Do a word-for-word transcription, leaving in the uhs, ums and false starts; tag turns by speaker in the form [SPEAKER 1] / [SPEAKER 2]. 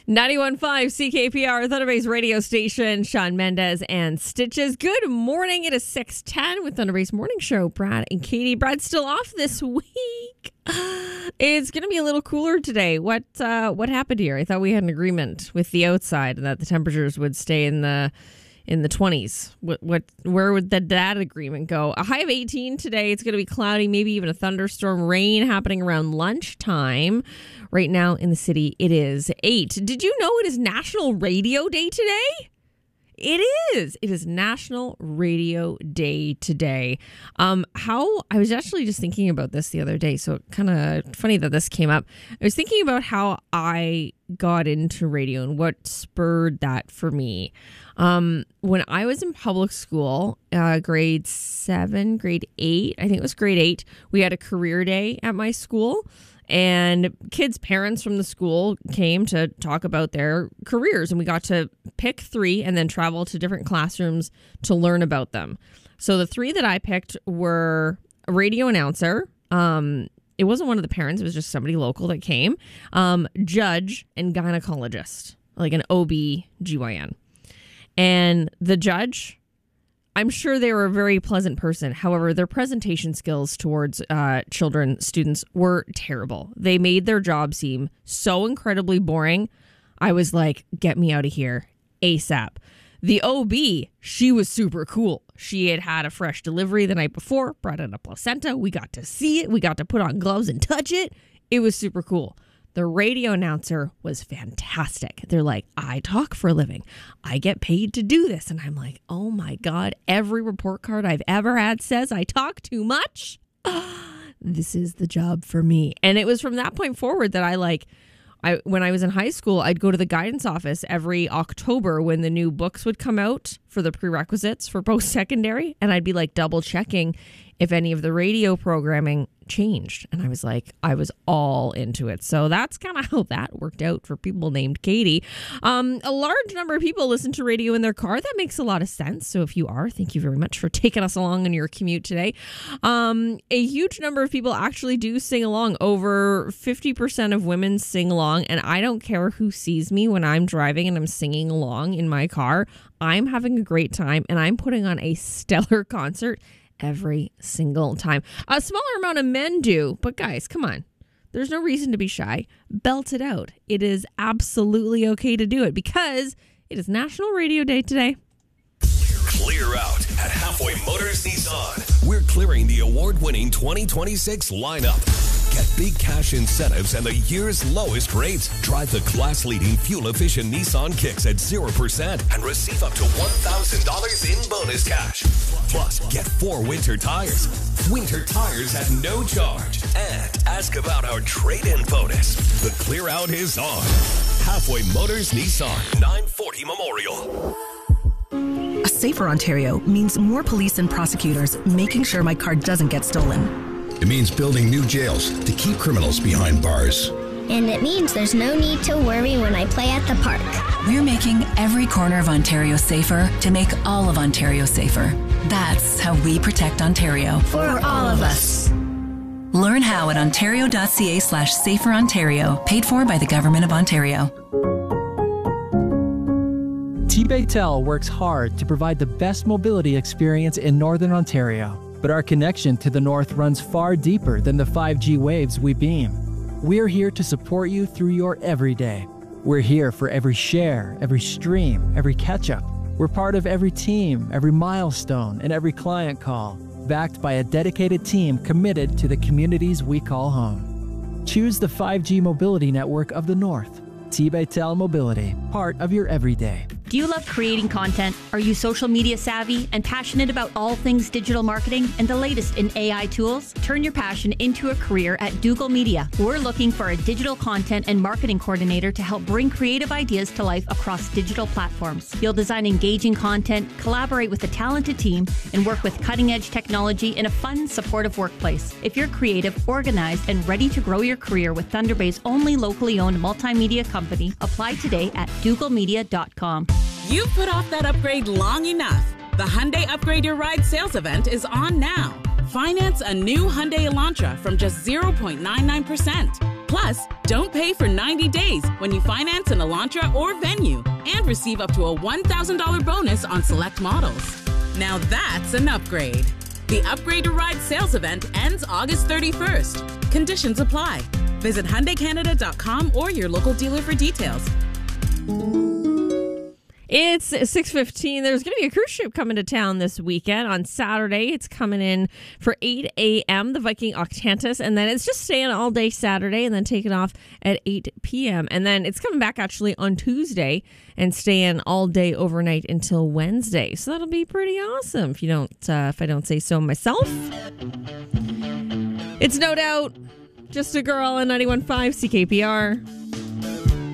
[SPEAKER 1] ninety-one point five C K P R, Thunder Bay's radio station. Shawn Mendes and Stitches. Good morning. It is six ten with Thunder Bay's morning show. Brad and Katie. Brad's still off this week. It's going to be a little cooler today. What uh, what happened here? I thought we had an agreement with the outside and that the temperatures would stay in the in the twenties. What what where would the, that agreement go? A high of eighteen today. It's going to be cloudy, maybe even a thunderstorm. Rain happening around lunchtime. Right now in the city, it is eight. Did you know it is National Radio Day today? It is. It is National Radio Day today. Um, how I was actually just thinking about this the other day, so kind of funny that this came up. I was thinking about how I got into radio and what spurred that for me. Um, when I was in public school, uh, grade seven, grade eight, I think it was grade eight, we had a career day at my school. And kids' parents from the school came to talk about their careers, and we got to pick three and then travel to different classrooms to learn about them. So the three that I picked were a radio announcer. Um, it wasn't one of the parents. It was just somebody local that came. Um, judge and gynecologist, like an O B G Y N. And the judge, I'm sure they were a very pleasant person. However, their presentation skills towards uh, children, students, were terrible. They made their job seem so incredibly boring. I was like, get me out of here ASAP. The O B, she was super cool. She had had a fresh delivery the night before, brought in a placenta. We got to see it. We got to put on gloves and touch it. It was super cool. The radio announcer was fantastic. They're like, I talk for a living. I get paid to do this. And I'm like, oh my God, every report card I've ever had says I talk too much. This is the job for me. And it was from that point forward that I like, I when I was in high school, I'd go to the guidance office every October when the new books would come out for the prerequisites for post-secondary. And I'd be like double checking if any of the radio programming changed. And I was like, I was all into it. So that's kind of how that worked out for people named Katie. Um, a large number of people listen to radio in their car. That makes a lot of sense. So if you are, thank you very much for taking us along on your commute today. Um, a huge number of people actually do sing along. Over fifty percent of women sing along. And I don't care who sees me when I'm driving and I'm singing along in my car. I'm having a great time and I'm putting on a stellar concert every single time. A smaller amount of men do, but guys, come on. There's no reason to be shy. Belt it out. It is absolutely okay to do it because it is National Radio Day today.
[SPEAKER 2] Clear out at Halfway Motors Nissan. We're clearing the award-winning twenty twenty-six lineup. Get big cash incentives and the year's lowest rates. Drive the class-leading fuel-efficient Nissan Kicks at zero percent and receive up to one thousand dollars in bonus cash. Plus, get four winter tires. Winter tires at no charge. And ask about our trade-in bonus. The clear out is on. Halfway Motors Nissan, nine forty Memorial.
[SPEAKER 3] A safer Ontario means more police and prosecutors making sure my car doesn't get stolen.
[SPEAKER 4] It means building new jails to keep criminals behind bars.
[SPEAKER 5] And it means there's no need to worry when I play at the park.
[SPEAKER 6] We're making every corner of Ontario safer to make all of Ontario safer. That's how we protect Ontario.
[SPEAKER 5] For all of us.
[SPEAKER 6] Learn how at ontario.ca slash safer Ontario. Paid for by the Government of Ontario.
[SPEAKER 7] T-Baytel works hard to provide the best mobility experience in Northern Ontario. But our connection to the North runs far deeper than the five G waves we beam. We're here to support you through your everyday. We're here for every share, every stream, every catch-up. We're part of every team, every milestone, and every client call, backed by a dedicated team committed to the communities we call home. Choose the five G mobility network of the North. T-Baytel Mobility, part of your everyday.
[SPEAKER 8] Do you love creating content? Are you social media savvy and passionate about all things digital marketing and the latest in A I tools? Turn your passion into a career at Dougal Media. We're looking for a digital content and marketing coordinator to help bring creative ideas to life across digital platforms. You'll design engaging content, collaborate with a talented team, and work with cutting-edge technology in a fun, supportive workplace. If you're creative, organized, and ready to grow your career with Thunder Bay's only locally owned multimedia company, apply today at dougal media dot com.
[SPEAKER 9] You've put off that upgrade long enough. The Hyundai Upgrade Your Ride sales event is on now. Finance a new Hyundai Elantra from just zero point nine nine percent. Plus, don't pay for ninety days when you finance an Elantra or Venue and receive up to a one thousand dollars bonus on select models. Now that's an upgrade. The Upgrade to Ride sales event ends August thirty-first. Conditions apply. Visit Hyundai Canada dot com or your local dealer for details.
[SPEAKER 1] It's six fifteen. There's going to be a cruise ship coming to town this weekend. On Saturday, it's coming in for eight a.m., the Viking Octantis, and then it's just staying all day Saturday and then taking off at eight p.m. And then it's coming back actually on Tuesday and staying all day overnight until Wednesday. So that'll be pretty awesome if you don't, uh, if I don't say so myself. It's No Doubt, Just a Girl on ninety-one point five C K P R.